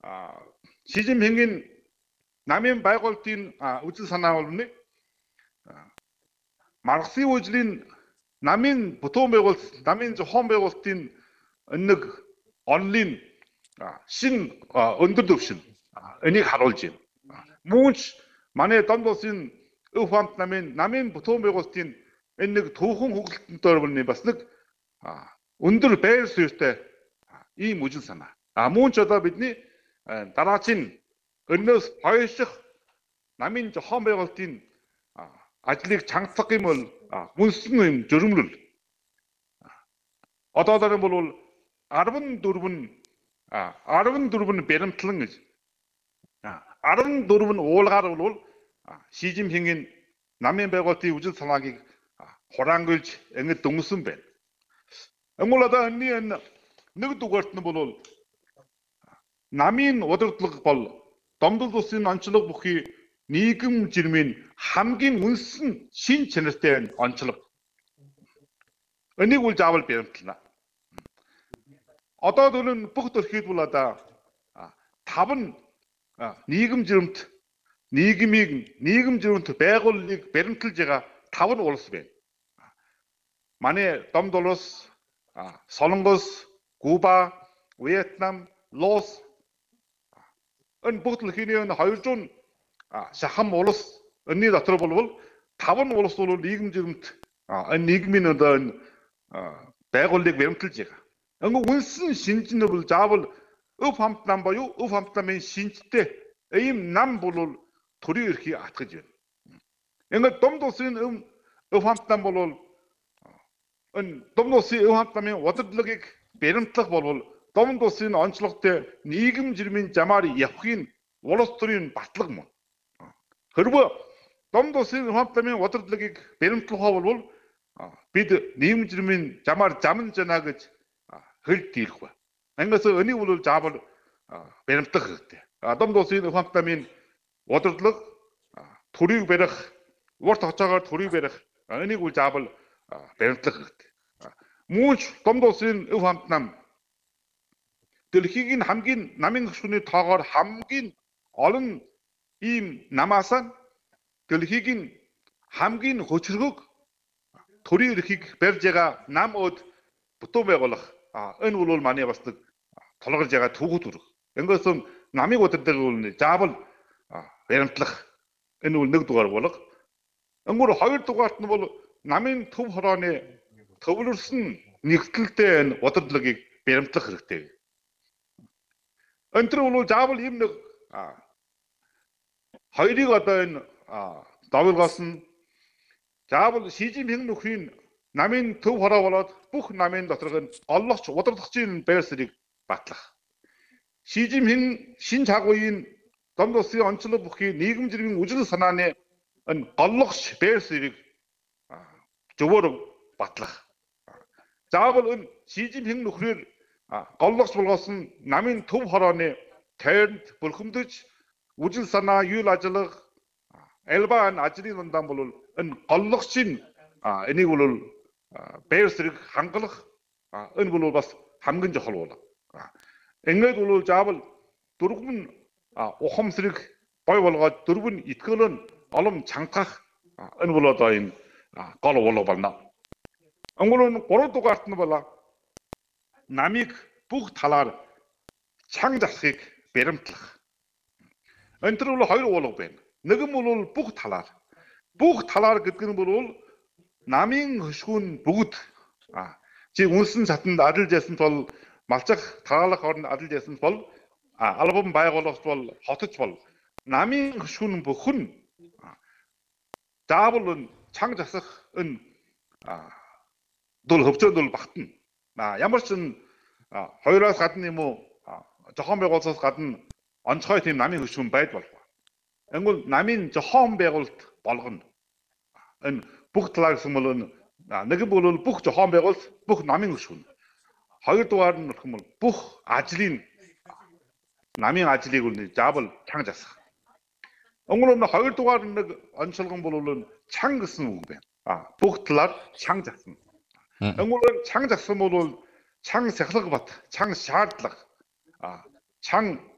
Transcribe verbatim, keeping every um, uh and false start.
Шижинпингийн намын байгуулалтын үзэл санаа бол нэг маргасын үеийн намын бүтээн байгуулалт, намын зохион байгуулалтын нэг онлын шин өндөр түвшин энийг харуулж байна. Мөнч манай Домд улсын өв хамт намын намын бүтээн байгуулалтын энэ нэг түүхэн хөглөлтөнтэй бол бас нэг өндөр байр суурьтай ийм үжил санаа. А мөнч одоо бидний дараагийн өнөөс хойших намын зохион байгуулалтын ажлыг чангацах юм бол үнсэн юм журмлал. Одоодор бол арван дөрвөн арван дөрвөн баримтлан гэж арван дөрвөн уулгаар бол Шижинпингийн намын байгуулалтын үжил санааг хураангуйлж ингэж дүнсэн байна. Өнгөл одоо энэ нэг дугаарт нь бол намын удирдлага бол Домдол улсын онцлог бүхий нийгэм жирмийн хамгийн үнсэн шин чанартай онцлог. Энийг үл заавал баримтлана. Одоо дөрөв бүх төрхийд бол одоо таван нийгэм жирэмт нийгмийг нийгэм жирэмт байгууллагыг баримтлж байгаа таван улс байна. Манай Домдол улс, Солонгос, Куба, Вьетнам, Лаос энэ бүгд л хийний хоёрдуун шахам улс энэний дотор болвол таван улс бол нийгэм жирэмт энэ нийгмийн одоо энэ байгууллагыг баримтлж байгаа. Өнгө үнсэн шинжин бол заавал өв хамт нам боيو өв хамт намын шинжтэй ийм нам бол төрийн эрхийг атгаж байна. Ингээд Домд улсын өв хамт нам бол энэ Домд улсын өв хамт намын удирдлагыг баримтлах болвол Домд улсын онцлогтой нийгэм жирмийн замаар явахын улс төрийн батлага мөн. Хэрвээ Домд улсын өв хамт намын удирдлагыг баримтлах бол бид нийгэм жирмийн замаар замн жана гэж хэл дийлэх ба. Ангаас энийг бол заавал баримтлах хэрэгтэй. Домд улсын өв хамт намын удирдлага төрийг барих, урт хугацаагаар төрийг барих энийг бол заавал баримтлах хэрэгтэй. Мөнч Домд улсын өв хамт нам дэлхийн хамгийн намын гүшүүний тоогоор хамгийн олон ийм намаас дэлхийн хамгийн хөчргөг төрийн эрхийг барьж байгаа нам өд бүтээн байгуулах энэ бол манай бас нэг тулгарж байгаа түүх төрөг. Ингээс намын удирдлагыг бол заавал баримтлах энэ бол нэг дугаар болох. Өнгөр хоёр дугаарт нь бол намын төв хорооны төвлөрсөн нэгтлэлтэй энэ удирдлагыг баримтлах хэрэгтэй. Өнтөр бол заавал ийм нэг хоёрыг одоо энэ давлгоос нь заавал Шижинпин нөхрийн намын төв хороо болоод бүх намын доторх нь оллогч удирдлагчийн байр суурийг батлах. Шижинпин шин чагуугийн Домд улсын онцлог бүхий нийгэм жирмийн үжил санааны энэ голлогч байр суурийг зөвөр батлах. Заавал энэ Шижинпин нөхрөөр голлогч болгоос нь намын төв хорооны тойронд бүрхэмдэж үжил санаа, үйл ажиллагаа, альба энэ ажлын дундаа бол энэ голлогчийн энийг бол байр суурийг хангалах энэ бол бас хамгийн чухал бол. Ингээд бол заавал дөрвөн ухамсарыг бой болгоод дөрвөн итгэл нь олом чангах энэ бол одоо энэ гол болов байна. Өнгөрөн гурав дугаарт нь бол намыг бүх талаар чанга засахыг баримтлах. Энэ төр бол хоёр уулга байна. Нэг нь бол бүх талаар. Бүх талаар гэдэг нь бол намын хөшгүүн бүгд чи үнсэн сатанд ажиллаж байсан бол малчах таалах орнд ажиллаж байсан бол албан байгуулалт бол хотч бол намын хөшгүүн бүхэн заавал чанга засах энэ дул хөвчөнд бол багтана. Ямар ч хоёроос гадна юм уу зохион байгуулалтаас гадна онцгой тийм намын хөшгүүн байд болов. Ангол намын зохион байгуулалт болгоно. Энэ бүх талаар гэсэн бол нэг нь бол бүх зохион байгуулалт бүх намын хөшгүүн. Хоёр дугаар нь болох юм бол бүх ажлын намын ажлыг бол заавал чанга засах. Өнгөрөө хоёр дугаар нэг онцлог нь бол чанга гэсэн үг байна. Бүх талаар чанга засна. Өнгөрөө чанга зассан бол чанга сахилга бат, чанга шаардлага, чанга